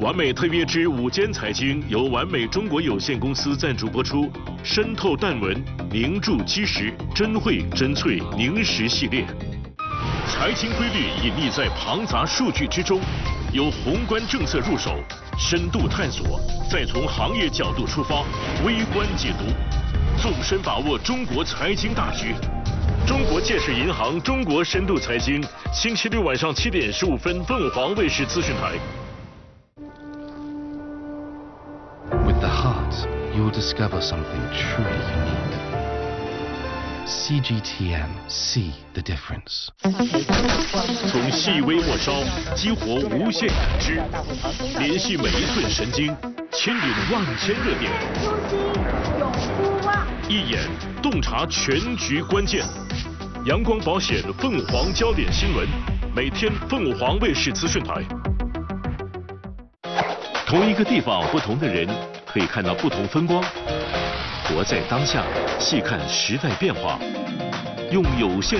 完美特约之午间财经由完美中国有限公司赞助播出，深透淡文，凝铸基石，真慧真萃凝实系列。财经规律隐匿在庞杂数据之中，由宏观政策入手，深度探索，再从行业角度出发，微观解读，纵深把握中国财经大局。中国建设银行中国深度财经，星期六晚上7点15分，凤凰卫视资讯台。 With the heart, you will discover something truly unique. CGTN, see the difference. 从细微末梢激活无限感知，联系每一寸神经，牵引万千热点。 永不忘。 一眼洞察全局关键。阳光保险凤凰焦点新闻，每天凤凰卫视资讯台。同一个地方，不同的人，可以看到不同风光。活在当下，细看时代变化，用有限。